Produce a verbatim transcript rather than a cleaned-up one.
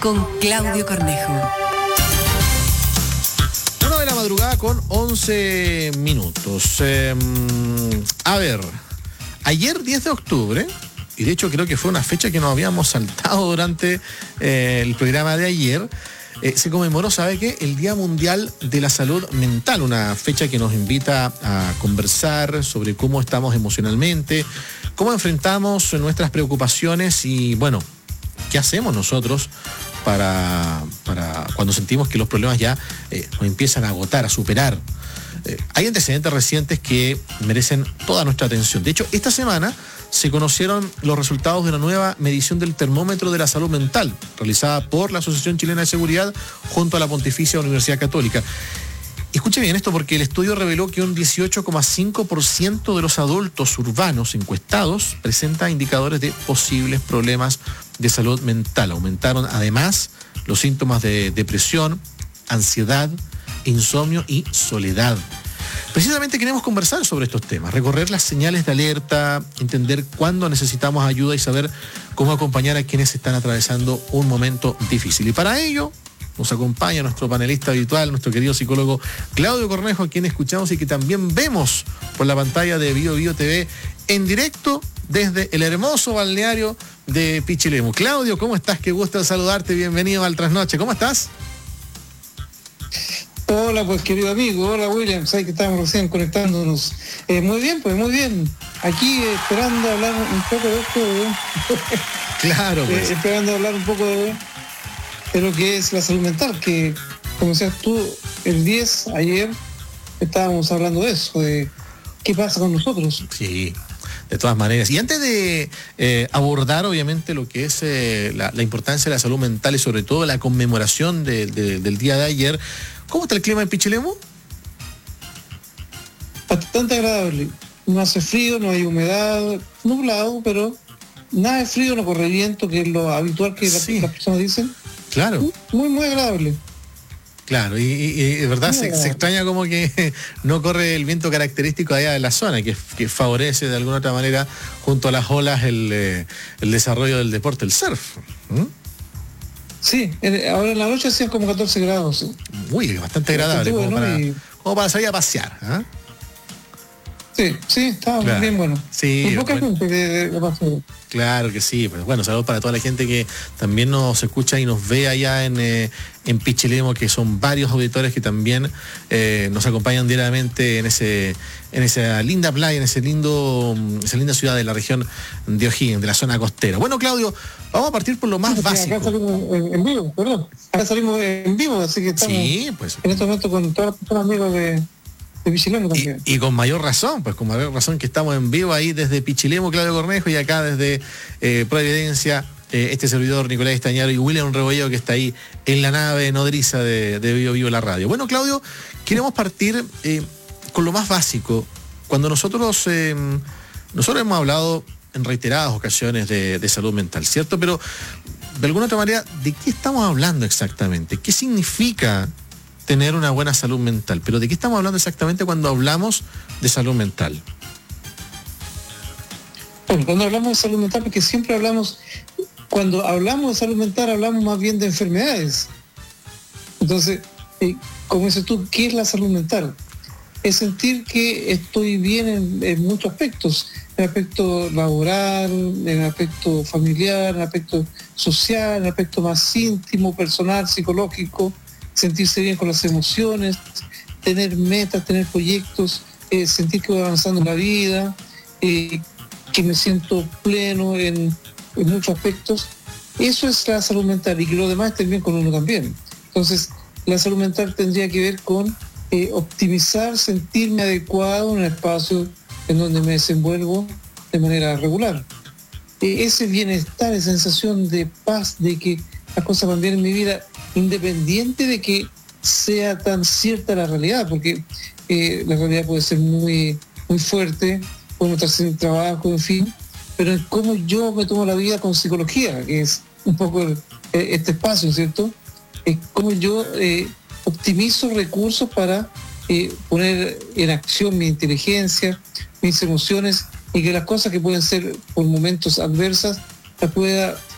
con Claudio Cornejo. Una de la madrugada con once minutos. Eh, a ver, ayer diez de octubre, y de hecho creo que fue una fecha que nos habíamos saltado durante eh, el programa de ayer, eh, se conmemoró, ¿sabe qué? El Día Mundial de la Salud Mental, una fecha que nos invita a conversar sobre cómo estamos emocionalmente, cómo enfrentamos nuestras preocupaciones y, bueno, ¿qué hacemos nosotros para, para cuando sentimos que los problemas ya eh, nos empiezan a agotar, a superar? Eh, hay antecedentes recientes que merecen toda nuestra atención. De hecho, esta semana se conocieron los resultados de una nueva medición del termómetro de la salud mental, realizada por la Asociación Chilena de Seguridad junto a la Pontificia Universidad Católica. Escuche bien esto, porque el estudio reveló que un dieciocho coma cinco por ciento de los adultos urbanos encuestados presenta indicadores de posibles problemas de salud mental. Aumentaron además los síntomas de depresión, ansiedad, insomnio y soledad. Precisamente queremos conversar sobre estos temas, recorrer las señales de alerta, entender cuándo necesitamos ayuda y saber cómo acompañar a quienes están atravesando un momento difícil. Y para ello nos acompaña nuestro panelista habitual, nuestro querido psicólogo Claudio Cornejo, a quien escuchamos y que también vemos por la pantalla de Bio Bio T V en directo desde el hermoso balneario de Pichilemu. Claudio, ¿cómo estás? Qué gusto saludarte, bienvenido al Trasnoche. ¿Cómo estás? Hola, pues querido amigo, hola William, sabes que estamos recién conectándonos. Eh, muy bien, pues muy bien. Aquí eh, esperando hablar un poco de esto. ¿eh? Claro, pues. Eh, esperando hablar un poco de, de lo que es la salud mental, que como decías tú, el diez, ayer, estábamos hablando de eso, de qué pasa con nosotros. Sí. De todas maneras. Y antes de eh, abordar, obviamente, lo que es eh, la, la importancia de la salud mental y sobre todo la conmemoración de, de, del día de ayer, ¿cómo está el clima en Pichilemu? Bastante agradable. No hace frío, no hay humedad, nublado, pero nada de frío, no corre viento, que es lo habitual que sí. las personas dicen. Claro. Muy, muy agradable. Claro, y, y, y de verdad se, se extraña como que no corre el viento característico allá de la zona, que, que favorece de alguna otra manera, junto a las olas, el, eh, el desarrollo del deporte, el surf. ¿Mm? Sí, ahora en la noche hacían como catorce grados. ¿sí? Uy, bastante agradable, como, bueno, para, y... como para salir a pasear. ¿eh? Sí, sí, estaba claro. bien bueno. Sí, muy poca bueno. gente de, de paseo. Claro que sí, pues bueno, saludos para toda la gente que también nos escucha y nos ve allá en, eh, en Pichilemu, que son varios auditores que también eh, nos acompañan diariamente en ese en esa linda playa, en ese lindo, esa linda ciudad de la región de O'Higgins, de la zona costera. Bueno, Claudio, vamos a partir por lo más sí, básico. Acá salimos en, en vivo, perdón. Acá salimos en vivo, así que estamos sí, pues, en este momento con todas las personas amigos de... Y, y con mayor razón, pues con mayor razón que estamos en vivo ahí desde Pichilemu, Claudio Cornejo, y acá desde eh, Providencia, eh, este servidor Nicolás Estañaro y William Rebolledo, que está ahí en la nave nodriza de, de Bio Bio la radio. Bueno, Claudio, queremos partir eh, con lo más básico. Cuando nosotros, eh, nosotros hemos hablado en reiteradas ocasiones de, de salud mental, ¿cierto? Pero de alguna otra manera, ¿de qué estamos hablando exactamente? ¿Qué significa tener una buena salud mental? Pero ¿de qué estamos hablando exactamente cuando hablamos de salud mental? Bueno, cuando hablamos de salud mental, porque siempre hablamos, cuando hablamos de salud mental hablamos más bien de enfermedades. Entonces, eh, como dices tú, ¿qué es la salud mental? Es sentir que estoy bien en, en muchos aspectos, en el aspecto laboral, en el aspecto familiar, en el aspecto social, en el aspecto más íntimo, personal, psicológico, sentirse bien con las emociones, tener metas, tener proyectos, eh, sentir que voy avanzando en la vida, eh, que me siento pleno en, en muchos aspectos. Eso es la salud mental, y que lo demás esté bien con uno también. Entonces, la salud mental tendría que ver con eh, optimizar, sentirme adecuado en el espacio en donde me desenvuelvo de manera regular. Eh, ese bienestar, esa sensación de paz, de que las cosas van bien en mi vida, independiente de que sea tan cierta la realidad, porque eh, la realidad puede ser muy, muy fuerte, podemos estar sin trabajo, en fin, pero en cómo yo me tomo la vida con psicología, que es un poco el, este espacio, ¿cierto? Es cómo yo eh, optimizo recursos para eh, poner en acción mi inteligencia, mis emociones, y que las cosas que pueden ser por momentos adversas las pueda